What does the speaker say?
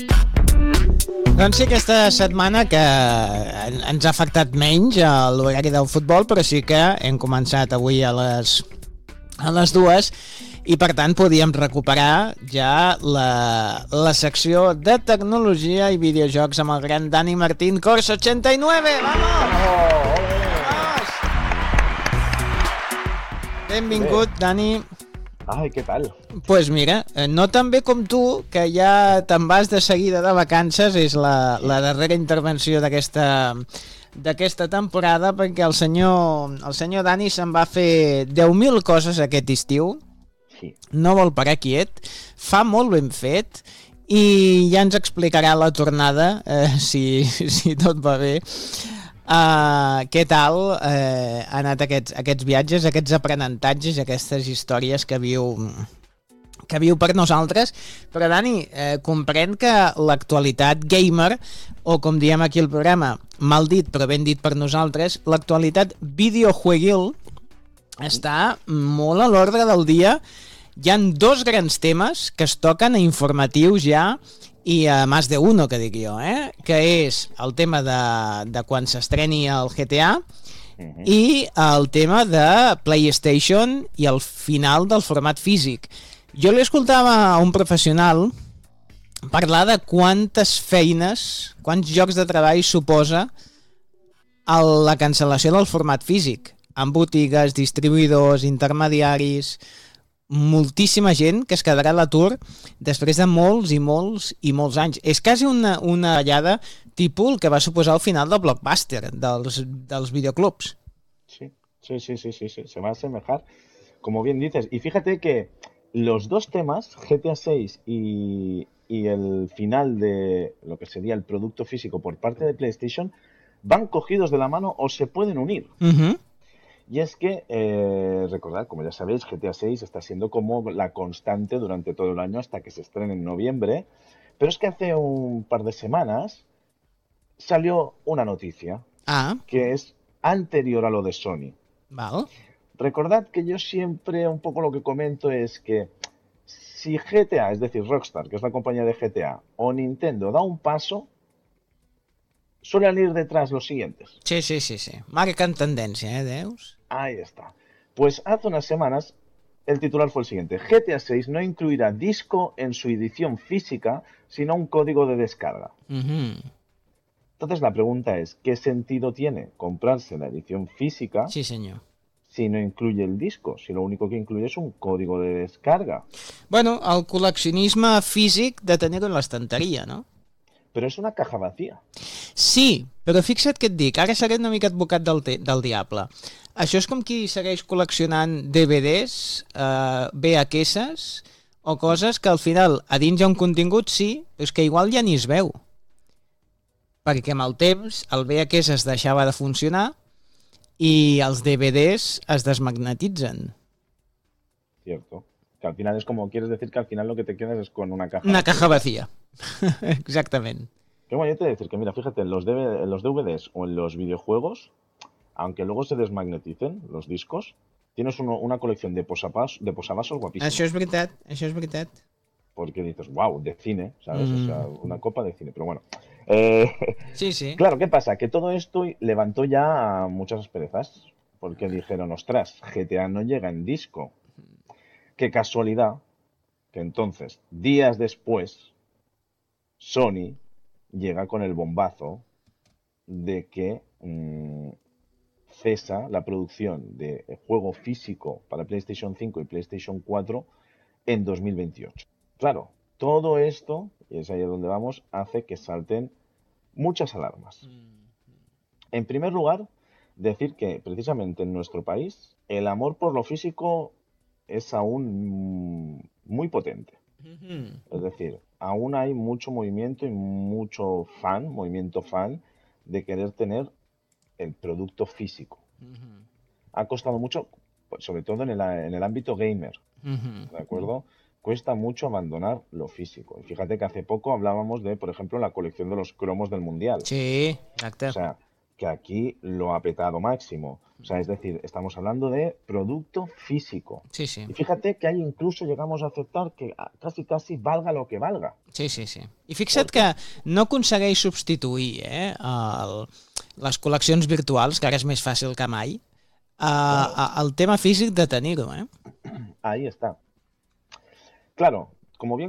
Doncs sí, aquesta setmana que ens ha afectat menys l'horari del futbol, però sí que hem començat avui a les 2 i per tant podíem recuperar ja la secció de tecnologia i videojocs amb el gran Dani Martín Corso 89. ¡Vamos! Benvingut, Dani. Ai, què tal? Pues mira, no tan bé com tu, que ja te'n vas de seguida de vacances, és la darrera intervenció d'aquesta temporada, perquè el senyor Dani se'n va fer 10.000 coses aquest estiu, Sí. No vol parar quiet, fa molt ben fet, i ja ens explicarà la tornada, si tot va bé, què tal han anat aquests viatges, aquests aprenentatges, aquestes històries que viu per nosaltres. Però Dani, comprèn que l'actualitat gamer, o com diem aquí al programa, mal dit però ben dit per nosaltres, l'actualitat videojueguil està molt a l'ordre del dia. Hi han 2 grans temes que es toquen a informatius ja, i a más de uno, que dic jo, que és el tema de quan s'estreni el GTA i el tema de PlayStation i el final del format físic. Jo li escoltava a un professional parlar de quantes feines, quants llocs de treball suposa la cancel·lació del format físic, amb botigues, distribuïdors, intermediaris, moltíssima gent que es quedarà a l'atur després de molts i molts i molts anys. És quasi una ballada tipus el que va suposar el final del Blockbuster, dels videoclubs. Sí, se va a asemejar, como bien dices. Y fíjate que los 2 temas, GTA 6 y el final de lo que sería el producto físico por parte de PlayStation, van cogidos de la mano o se pueden unir. Y es que, recordad, como ya sabéis, GTA 6 está siendo como la constante durante todo el año hasta que se estrene en noviembre. Pero es que hace un par de semanas salió una noticia que es anterior a lo de Sony. Val. Recordad que yo siempre un poco lo que comento es que si GTA, es decir, Rockstar, que es la compañía de GTA, o Nintendo da un paso, suelen ir detrás los siguientes. Sí. Marcan tendencia, Deus. Ahí está. Pues hace unas semanas el titular fue el siguiente: GTA 6 no incluirá disco en su edición física, sino un código de descarga. Entonces la pregunta es, ¿qué sentido tiene comprarse la edición física Sí, senyor. si no incluye el disco? Si lo único que incluye es un código de descarga. Bueno, el col·leccionisme físic de tenir-ho en l'estanteria, no? Pero es una caja vacía. Sí, però fixa't què et dic, ara seré una mica advocat del diable. Això és com qui segueix col·leccionant DVDs, VHS o coses que al final a dins hi ha un contingut, sí, però és que igual ja ni es veu. Perquè amb el temps el VHS es deixava de funcionar i els DVDs es desmagnetitzen. Cierto. Que al final es como, quieres decir que al final lo que te quedas es con una caja. Una caja vacía. Exactament. Pero bueno, yo te voy a decir que mira, fíjate, en los DVDs o en los videojuegos, aunque luego se desmagneticen los discos, tienes una colección de posavasos guapísimos. Això és veritat. Porque dices, wow, de cine, ¿sabes? O sea, una copa de cine. Pero bueno. Sí. Claro, ¿qué pasa? Que todo esto levantó ya muchas asperezas. Porque dijeron, ostras, GTA no llega en disco. Qué casualidad que entonces, días después, Sony llega con el bombazo de que cesa la producción de juego físico para PlayStation 5 y PlayStation 4 en 2028. Claro, todo esto, y es ahí a donde vamos, hace que salten muchas alarmas. En primer lugar, decir que precisamente en nuestro país el amor por lo físico es aún muy potente. Es decir, aún hay mucho movimiento y mucho movimiento fan de querer tener el producto físico. Ha costado mucho, sobre todo en el ámbito gamer, ¿de acuerdo? Cuesta mucho abandonar lo físico. Y fíjate que hace poco hablábamos de, por ejemplo, la colección de los cromos del Mundial. Sí, exacte. O sea, que aquí lo ha petado máximo. O sea, es decir, estamos hablando de producto físico. Sí, sí. Y fíjate que ahí incluso llegamos a aceptar que casi valga lo que valga. Sí. I fixa't que no aconsegueix substituir les col·leccions virtuals, que ara és més fàcil que mai, el tema físic de tenir-ho. Ahí está. Claro, como bien